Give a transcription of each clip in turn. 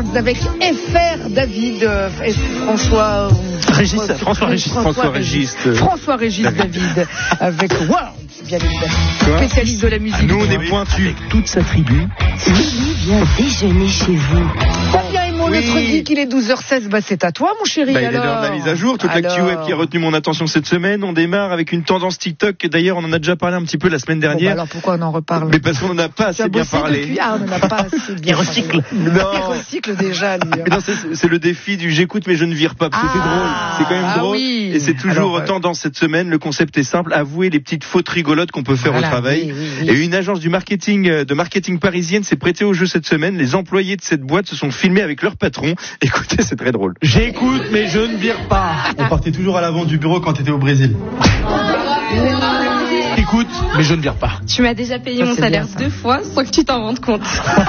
avec FR David et François Régis David avec World, bien évidemment, spécialiste de la musique. Nous on est pointus avec toute sa tribu. Willy vient déjeuner chez vous. Fabien et mon notre dit qu'il est 12h16, c'est à toi mon chéri. Il est l'heure de la mise à jour, toute l'actu web qui a retenu mon attention cette semaine. On démarre avec une tendance TikTok, d'ailleurs on en a déjà parlé un petit peu la semaine dernière. Alors pourquoi on en reparle? Mais parce qu'on n'en a pas assez bien parlé. On n'en a pas assez bien parlé. Il recycle déjà lui. Mais non, c'est le défi du j'écoute mais je ne vire pas, parce que c'est drôle, c'est quand même drôle. Oui. Et c'est toujours tendance cette semaine. Le concept est simple, avouer les petites fautes rigolotes qu'on peut faire au travail. Oui. Et une agence de marketing parisienne s'est prêtée au jeu cette semaine. Les employés de cette boîte se sont filmés avec leur patron. Écoutez, c'est très drôle. J'écoute mais je ne vire pas. On partait toujours à l'avant du bureau quand t'étais au Brésil. Écoute mais je ne vire pas. Tu m'as déjà payé mon salaire 2 fois sans que tu t'en rendes compte.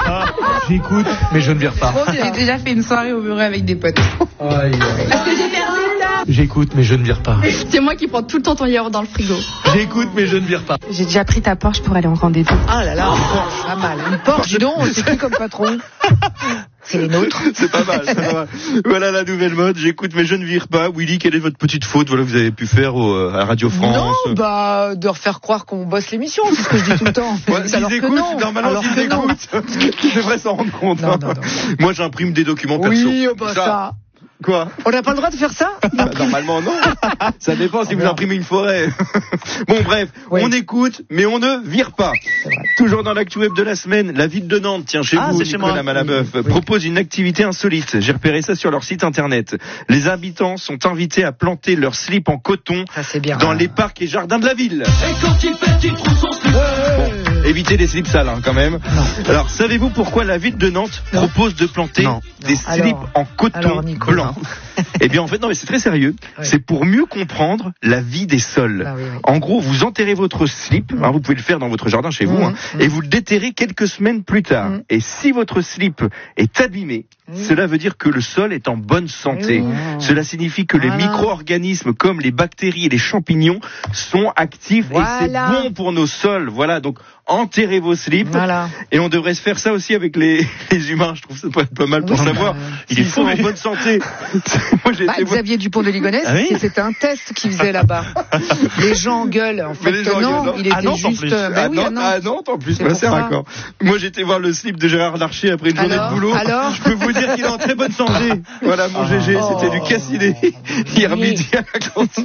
J'écoute mais je ne vire pas. J'ai déjà fait une soirée au bureau avec des potes. Parce que j'ai perdu ça. J'écoute mais je ne vire pas. C'est moi qui prends tout le temps ton yaourt dans le frigo. J'écoute mais je ne vire pas. J'ai déjà pris ta Porsche pour aller en rendez-vous. Ah là là, Porsche, pas mal. Une Porsche, dis donc, c'est qui comme patron? C'est les nôtres. C'est pas mal, Voilà la nouvelle mode. J'écoute mais je ne vire pas. Willy, quelle est votre petite faute? Voilà, vous avez pu faire à Radio France. Non, de refaire croire qu'on bosse l'émission, c'est ce que je dis tout le temps. S'ils écoutent, normalement s'ils écoutent, ils devraient s'en rendre compte. Non. Moi j'imprime des documents perso. Oui, ça. Quoi? On n'a pas le droit de faire ça? Normalement non. Ça dépend si vous imprimez une forêt. Bon bref, on écoute mais on ne vire pas. Toujours dans l'actu web de la semaine, la ville de Nantes, tiens chez vous, Nicolas Malabeuf, propose une activité insolite. J'ai repéré ça sur leur site internet. Les habitants sont invités à planter leur slip en coton dans les parcs et jardins de la ville. Et quand il pète, il trouve son slip. Évitez les slips sales quand même. Alors savez-vous pourquoi la ville de Nantes propose de planter des slips en coton blanc? Eh bien en fait non, mais c'est très sérieux. C'est pour mieux comprendre la vie des sols. En gros, vous enterrez votre slip, vous pouvez le faire dans votre jardin chez vous, et vous le déterrez quelques semaines plus tard. Et si votre slip est abîmé, cela veut dire que le sol est en bonne santé. Cela signifie que les micro-organismes comme les bactéries et les champignons sont actifs et c'est bon pour nos sols. Voilà, donc enterrez vos slips. Et on devrait se faire ça aussi avec les humains. Je trouve ça peut être pas mal pour savoir s'ils sont en bonne santé. Moi, Xavier Dupont de Ligonnès, c'était un test qu'il faisait là-bas. Les gens gueulent. En fait, non, il était juste. À Nantes en plus, c'est raccord. Moi, j'étais voir le slip de Gérard Larcher après une journée de boulot. Je peux vous dire qu'il est en très bonne santé. Voilà, mon GG, c'était du cassiné hier midi à la cantine.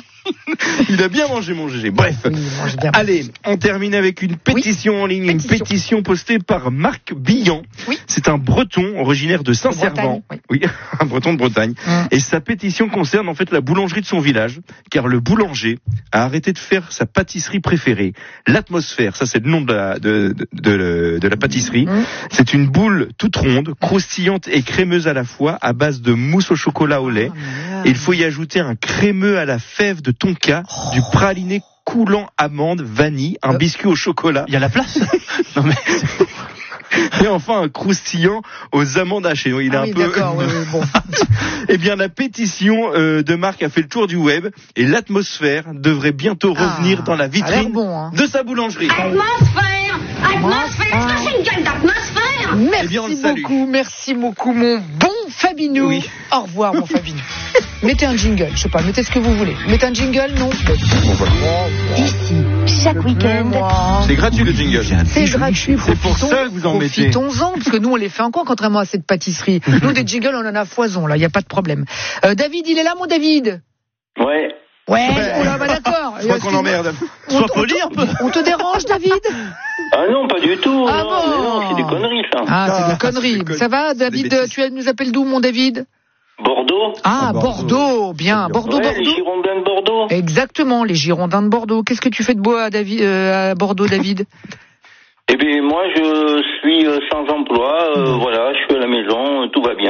Il a bien mangé mon GG. Bref, allez, on termine avec une pétition en ligne, une pétition postée par Marc Billan. C'est un Breton originaire de Saint-Servant, un Breton de Bretagne. Et sa pétition concerne en fait la boulangerie de son village, car le boulanger a arrêté de faire sa pâtisserie préférée, l'Atmosphère. Ça c'est le nom de la pâtisserie. C'est une boule toute ronde, croustillante et crémeuse à la fois, à base de mousse au chocolat au lait. Et il faut y ajouter un crémeux à la fève de tonka, du praliné coulant amande, vanille, un biscuit au chocolat. Il y a la place. Non mais... Et enfin un croustillant aux amandes hachées. Il est un peu. Bon. Eh bien, la pétition de Marc a fait le tour du web et l'Atmosphère devrait bientôt revenir dans la vitrine de sa boulangerie. Atmosphère, c'est une gueule d'atmosphère. Merci beaucoup, mon bon Fabinou. Au revoir, mon Fabinou. Mettez un jingle, je sais pas, mettez ce que vous voulez. Mettez un jingle, non? Ici, chaque week-end. C'est gratuit le jingle. C'est gratuit. C'est pour ça que vous en mettez. Profitons-en, parce que nous on les fait encore, contrairement à cette pâtisserie. Nous des jingles, on en a foison, là, il n'y a pas de problème. David, il est là, mon David? Ouais. Oh là, d'accord. Je crois qu'on l'emmerde. Sois poli un peu. On te dérange, David? Ah non, pas du tout. Ah non, c'est des conneries, ça. C'est des conneries. Ça va, David? Tu nous appelles d'où, mon David? Bordeaux. Bordeaux, bien. Bordeaux. Les Girondins de Bordeaux. Exactement, les Girondins de Bordeaux. Qu'est-ce que tu fais de beau à Bordeaux, David? Eh bien, moi, je suis sans emploi. Voilà, je suis à la maison, tout va bien.